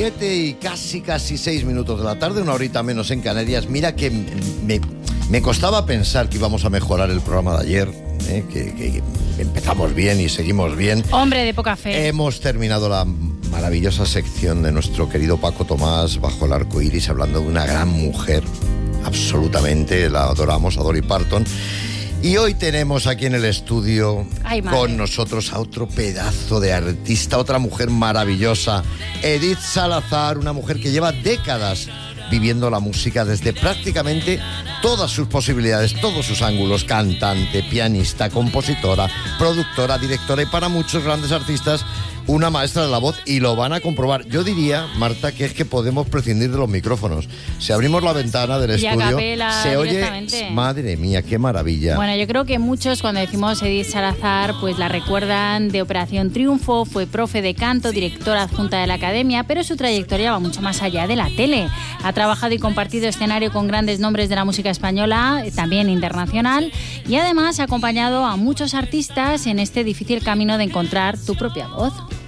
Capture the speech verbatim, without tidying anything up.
siete y casi, casi seis minutos de la tarde, una horita menos en Canarias. Mira que me, me costaba pensar que íbamos a mejorar el programa de ayer, ¿eh? que, que empezamos bien y seguimos bien. Hombre de poca fe. Hemos terminado la maravillosa sección de nuestro querido Paco Tomás, Bajo el arco iris, hablando de una gran mujer, absolutamente, la adoramos, a Dolly Parton. Y hoy tenemos aquí en el estudio Ay, con nosotros a otro pedazo de artista, otra mujer maravillosa, Edith Salazar, una mujer que lleva décadas viviendo la música desde prácticamente todas sus posibilidades, todos sus ángulos: cantante, pianista, compositora, productora, directora y para muchos grandes artistas una maestra de la voz, y lo van a comprobar. Yo diría, Marta, que es que podemos prescindir de los micrófonos. Si abrimos la ventana del y estudio, capela, se oye, madre mía, qué maravilla. Bueno, yo creo que muchos, cuando decimos Edith Salazar, pues la recuerdan de Operación Triunfo. Fue profe de canto, directora adjunta de la Academia, pero su trayectoria va mucho más allá de la tele. Ha trabajado y compartido escenario con grandes nombres de la música española, también internacional, y además ha acompañado a muchos artistas en este difícil camino de encontrar tu propia voz.